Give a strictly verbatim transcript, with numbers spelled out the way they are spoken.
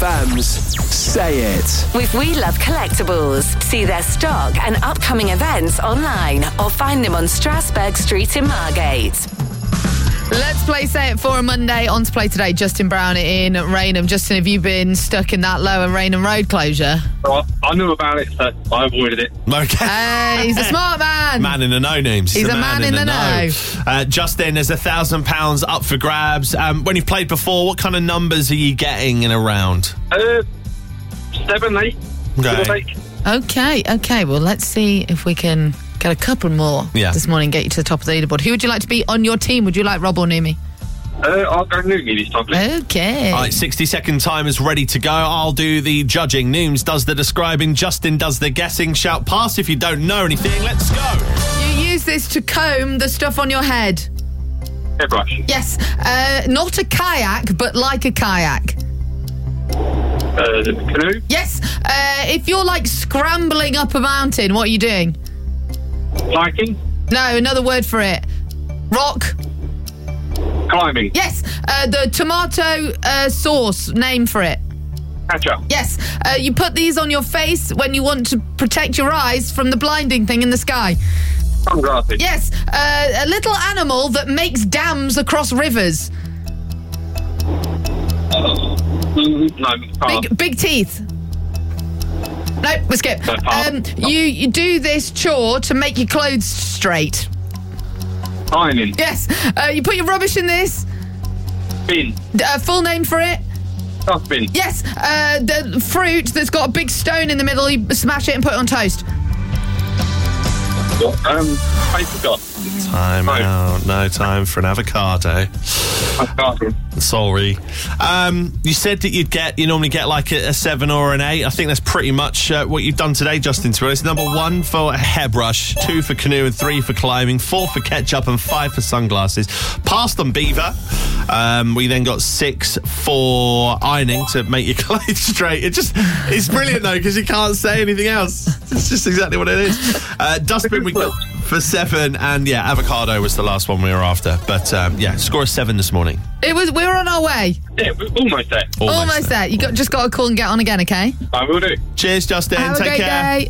Bams, say it. With We Love Collectibles. See their stock and upcoming events online or find them on Strasbourg Street in Margate. Let's play Say It for a Monday. On to play today, Justin Brown in Rainham. Justin, have you been stuck in that lower Rainham Road closure? Well, I knew about it, so I avoided it. Okay. Hey, he's a smart man. Man in the know names. He's a man in the know. Uh, Justin, there's a thousand pounds up for grabs. Um, when you've played before, what kind of numbers are you getting in a round? Uh, seven, eight. Okay. Okay, okay. Well, let's see if we can get a couple more Yeah. this morning, get you to the top of the leaderboard. Who would you like to be on your team? Would you like Rob or Numi? Uh, I'll go Numi this time, please. Okay. All right, sixty second time is ready to go. I'll do the judging. Nooms does the describing. Justin does the guessing. Shout pass if you don't know anything. Let's go. You use this to comb the stuff on your head. Hairbrush. Yes. Uh, not a kayak, but like a kayak. Uh, the canoe. Yes. Uh, if you're like scrambling up a mountain, what are you doing? Hiking. No, another word for it. Rock. Climbing. Yes. Uh, the tomato uh, sauce, name for it. Ketchup. Yes. Uh, you put these on your face when you want to protect your eyes from the blinding thing in the sky. Sunglasses. Yes. Uh, a little animal that makes dams across rivers. Mm, no. Pass. Big, big teeth. No, we skip. No, pass. Um, you, you do this chore to make your clothes straight. Ironing. Yes. Uh, you put your rubbish in this. Bin. Uh, full name for it. Dustbin. Yes. Uh, the fruit that's got a big stone in the middle, you smash it and put it on toast. Um, paper cut. Time No. out. No time for an avocado. Avocado. Sorry. Um, you said that you'd get, you normally get like a, a seven or an eight. I think that's pretty much uh, what you've done today, Justin. To be honest, number one for a hairbrush, two for canoe, and three for climbing, four for ketchup, and five for sunglasses. Passed on beaver. Um, we then got six for ironing to make your clothes straight. It just, it's brilliant though because you can't say anything else. It's just exactly what it is. Uh, dustbin we got for seven, and yeah, avocado was the last one we were after. But um, yeah, score a seven this morning. It was. We were on our way. Yeah, we're almost there. Almost, there. You got just got to call and get on again. Okay. I will do. Cheers, Justin. Have a Take great care. day.